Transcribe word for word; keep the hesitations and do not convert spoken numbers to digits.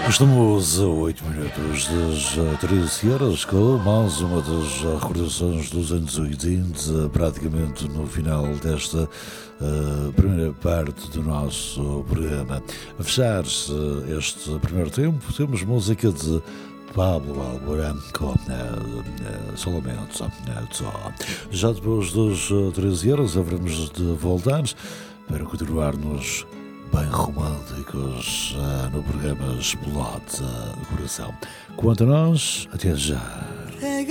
Estamos a oito minutos das treze horas com mais uma das recordações dos anos oitenta, praticamente no final desta uh, primeira parte do nosso programa. A fechar uh, este primeiro tempo, temos música de Pablo Alborán com uh, uh, solamente uh, só. Já depois dos uh, treze horas haveremos de voltar para continuar-nos bem românticos uh, no programa Explode uh, o Coração. Quanto a nós, até já.